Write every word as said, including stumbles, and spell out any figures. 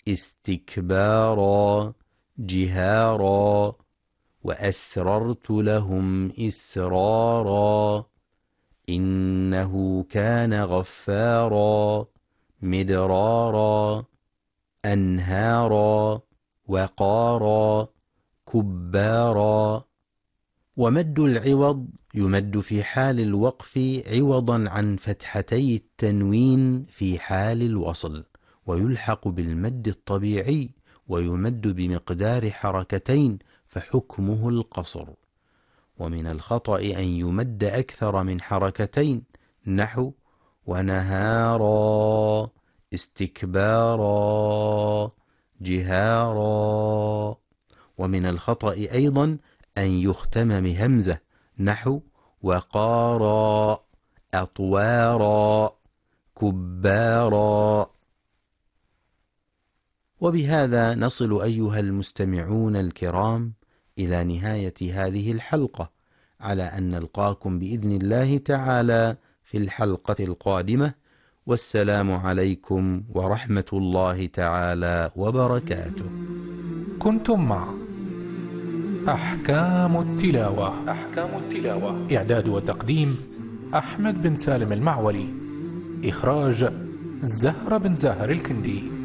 استكبارا جهارا وأسررت لهم إسرارا إنه كان غفارا مدرارا أنهارا وقارا كبارا. ومد العوض يمد في حال الوقف عوضا عن فتحتي التنوين في حال الوصل، ويلحق بالمد الطبيعي ويمد بمقدار حركتين فحكمه القصر. ومن الخطأ أن يمد أكثر من حركتين نحو ونهارا استكبارا جهارا. ومن الخطأ أيضا أن يختم بهمزة نحو وقارا أطوارا كبارا. وبهذا نصل أيها المستمعون الكرام إلى نهاية هذه الحلقة، على أن نلقاكم بإذن الله تعالى في الحلقة القادمة، والسلام عليكم ورحمة الله تعالى وبركاته. كنتم مع أحكام التلاوة. أحكام التلاوة إعداد وتقديم أحمد بن سالم المعولي، إخراج زهرة بن زاهر الكندي.